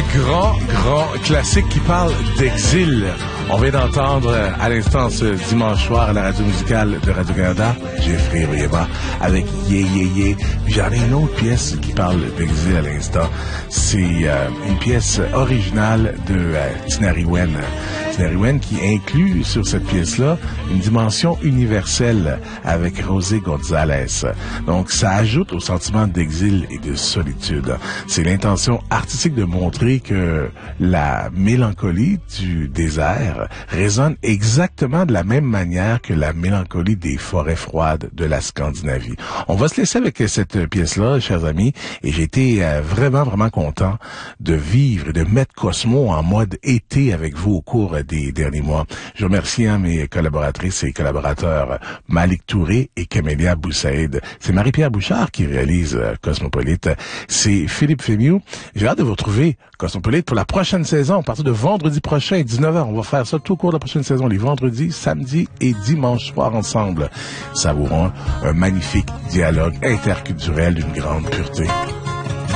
grand classique qui parle d'exil. On vient d'entendre à l'instant ce dimanche soir à la radio musicale de Radio-Canada, Jeffrey Riema avec Yeah Yeah Yeah. J'en ai une autre pièce qui parle d'exil à l'instant. C'est une pièce originale de Tinari Wen. Tinari Wen qui inclut sur cette pièce-là une dimension universelle avec José González. Donc ça ajoute au sentiment d'exil et de solitude. C'est l'intention artistique de montrer que la mélancolie du désert résonne exactement de la même manière que la mélancolie des forêts froides de la Scandinavie. On va se laisser avec cette pièce-là, chers amis, et j'ai été vraiment content de vivre et de mettre Cosmo en mode été avec vous au cours des derniers mois. Je remercie mes collaboratrices et collaborateurs Malik Touré et Camélia Boussaïd. C'est Marie-Pierre Bouchard qui réalise Cosmopolite. C'est Philippe Fémieux. J'ai hâte de vous retrouver, Cosmopolite, pour la prochaine saison, à partir de vendredi prochain, 19h. On va faire ça tout au cours de la prochaine saison, les vendredis, samedis et dimanche soir ensemble. Savourons un magnifique dialogue interculturel d'une grande pureté.